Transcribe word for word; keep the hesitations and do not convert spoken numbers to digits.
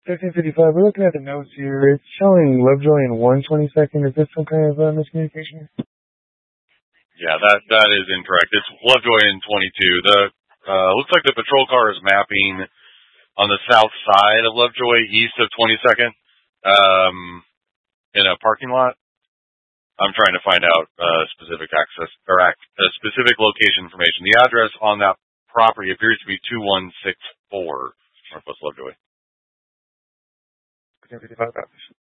fifteen fifty-five, we're looking at the notes here. It's showing Lovejoy in one twenty-second. Is this some kind of uh, miscommunication? Yeah, that that is incorrect. It's Lovejoy in twenty-two. The uh, looks like the patrol car is mapping on the south side of Lovejoy, east of twenty-second, um, in a parking lot. I'm trying to find out uh, specific access or ac- uh, specific location information. The address on that property appears to be two one six four Northwest Lovejoy. fifteen fifty-five,